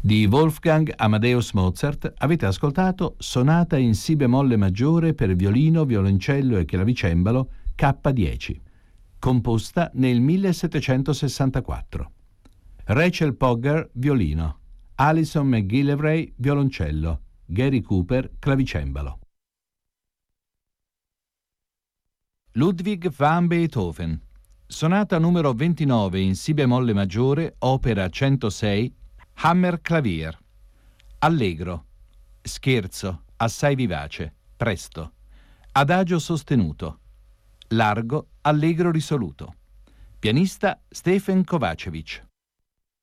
Di Wolfgang Amadeus Mozart avete ascoltato Sonata in Si bemolle maggiore per violino, violoncello e clavicembalo K10, composta nel 1764. Rachel Pogger, violino, Alison McGillivray, violoncello, Gary Cooper, clavicembalo. Ludwig van Beethoven, sonata numero 29 in Si bemolle maggiore, opera 106, Hammerklavier. Allegro, scherzo, assai vivace, presto, adagio sostenuto, largo, allegro risoluto. Pianista Stefan Kovacevic.